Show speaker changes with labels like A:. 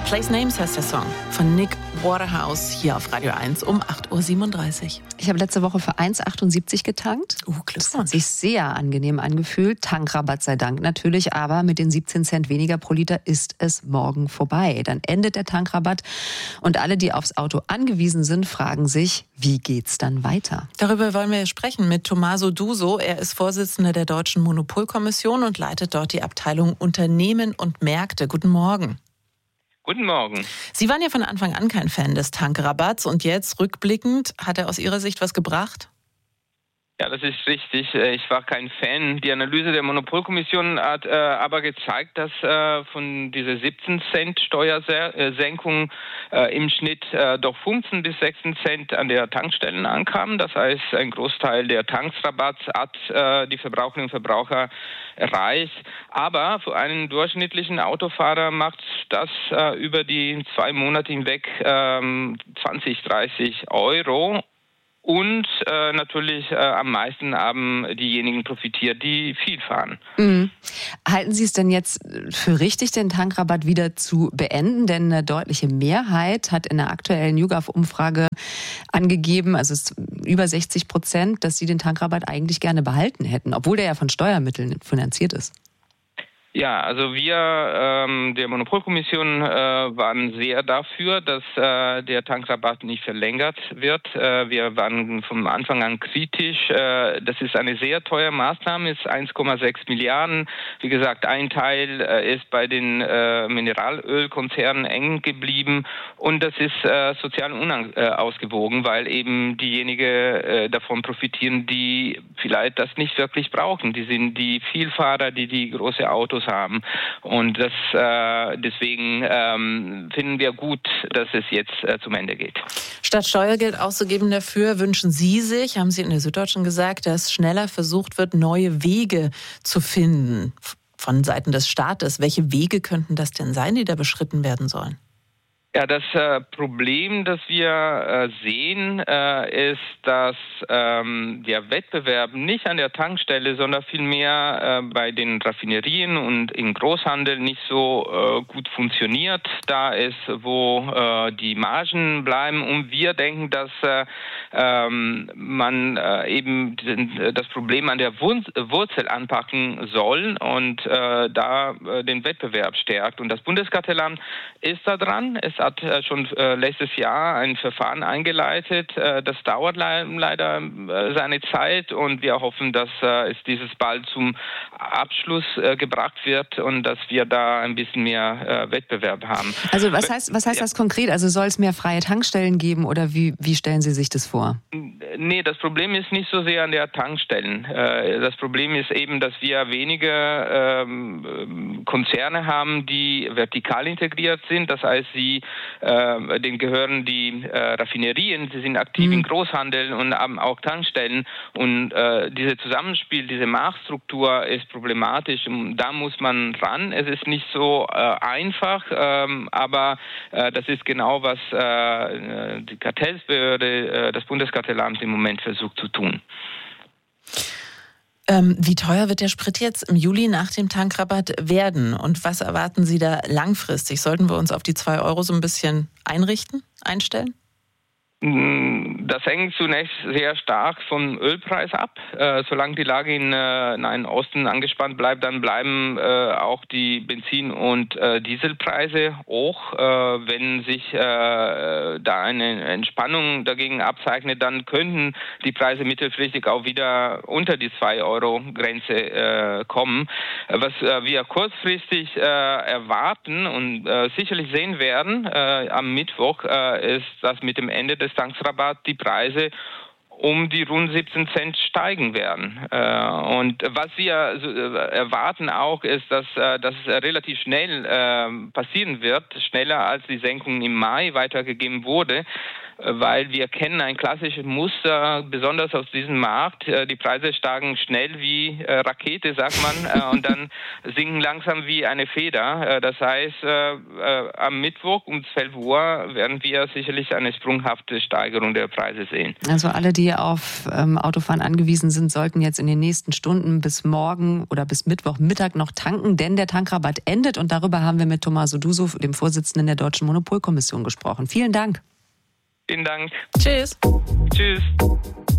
A: Place Names heißt der Song von Nick Waterhouse hier auf Radio 1 um 8.37 Uhr.
B: Ich habe letzte Woche für 1,78 getankt. Das hat sich sehr angenehm angefühlt. Tankrabatt sei Dank natürlich, aber mit den 17 Cent weniger pro Liter ist es morgen vorbei. Dann endet der Tankrabatt und alle, die aufs Auto angewiesen sind, fragen sich, wie geht's dann weiter?
A: Darüber wollen wir sprechen mit Tommaso Duso. Er ist Vorsitzender der Deutschen Monopolkommission und leitet dort die Abteilung Unternehmen und Märkte. Guten Morgen.
C: Guten Morgen.
A: Sie waren ja von Anfang an kein Fan des Tankrabatts und jetzt rückblickend, hat er aus Ihrer Sicht was gebracht?
C: Ja, das ist richtig. Ich war kein Fan. Die Analyse der Monopolkommission hat aber gezeigt, dass von dieser 17 Cent Steuersenkung im Schnitt doch 15 bis 16 Cent an der Tankstellen ankamen. Das heißt, ein Großteil der Tankrabatts hat die Verbraucherinnen und Verbraucher erreicht. Aber für einen durchschnittlichen Autofahrer macht das über die 2 Monate hinweg 20, 30 Euro. Und natürlich am meisten haben diejenigen profitiert, die viel fahren.
B: Mhm. Halten Sie es denn jetzt für richtig, den Tankrabatt wieder zu beenden? Denn eine deutliche Mehrheit hat in der aktuellen YouGov-Umfrage angegeben, also es ist über 60%, dass sie den Tankrabatt eigentlich gerne behalten hätten, obwohl der ja von Steuermitteln finanziert ist.
C: Ja, also wir der Monopolkommission waren sehr dafür, dass der Tankrabatt nicht verlängert wird. Wir waren von Anfang an kritisch. Das ist eine sehr teure Maßnahme, ist 1,6 Milliarden. Wie gesagt, ein Teil ist bei den Mineralölkonzernen eng geblieben und das ist sozial unausgewogen, weil eben diejenigen davon profitieren, die vielleicht das nicht wirklich brauchen. Die sind die Vielfahrer, die große Autos haben. Und deswegen finden wir gut, dass es jetzt zum Ende geht.
A: Statt Steuergeld auszugeben dafür, wünschen Sie sich, haben Sie in der Süddeutschen gesagt, dass schneller versucht wird, neue Wege zu finden von Seiten des Staates. Welche Wege könnten das denn sein, die da beschritten werden sollen?
C: Ja, das Problem, das wir sehen, ist, dass der Wettbewerb nicht an der Tankstelle, sondern vielmehr bei den Raffinerien und im Großhandel nicht so gut funktioniert. Da ist, wo die Margen bleiben. Und wir denken, dass man eben das Problem an der Wurzel anpacken soll und da den Wettbewerb stärkt. Und das Bundeskartellamt ist da dran. Es hat schon letztes Jahr ein Verfahren eingeleitet. Das dauert leider seine Zeit und wir hoffen, dass es dieses bald zum Abschluss gebracht wird und dass wir da ein bisschen mehr Wettbewerb haben.
B: Also was heißt das konkret? Also soll es mehr freie Tankstellen geben oder wie stellen Sie sich das vor?
C: Nee, das Problem ist nicht so sehr an der Tankstellen. Das Problem ist eben, dass wir wenige Konzerne haben, die vertikal integriert sind. Das heißt, denen gehören die Raffinerien, sie sind aktiv im Großhandel und haben auch Tankstellen. Und dieses Zusammenspiel, diese Marktstruktur ist problematisch. Und da muss man ran. Es ist nicht so einfach, aber das ist genau, was die Kartellbehörde, das Bundeskartellamt im Moment versucht zu tun.
A: Wie teuer wird der Sprit jetzt im Juli nach dem Tankrabatt werden? Und was erwarten Sie da langfristig? Sollten wir uns auf die 2 Euro so ein bisschen einstellen?
C: Das hängt zunächst sehr stark vom Ölpreis ab. Solange die Lage in Nahen Osten angespannt bleibt, dann bleiben auch die Benzin- und Dieselpreise hoch. Wenn sich da eine Entspannung dagegen abzeichnet, dann könnten die Preise mittelfristig auch wieder unter die 2-Euro-Grenze kommen. Was wir kurzfristig erwarten und sicherlich sehen werden am Mittwoch, ist, dass mit dem Ende des Tankrabatt die Preise um die rund 17 Cent steigen werden. Und was wir erwarten auch, ist, dass das relativ schnell passieren wird, schneller als die Senkung im Mai weitergegeben wurde. weil wir kennen ein klassisches Muster, besonders aus diesem Markt. Die Preise steigen schnell wie Rakete, sagt man, und dann sinken langsam wie eine Feder. Das heißt, am Mittwoch um 12 Uhr werden wir sicherlich eine sprunghafte Steigerung der Preise sehen.
B: Also alle, die auf Autofahren angewiesen sind, sollten jetzt in den nächsten Stunden bis morgen oder bis Mittwochmittag noch tanken, denn der Tankrabatt endet und darüber haben wir mit Tommaso Duso, dem Vorsitzenden der Deutschen Monopolkommission, gesprochen. Vielen Dank.
C: Vielen Dank.
A: Tschüss.
C: Tschüss.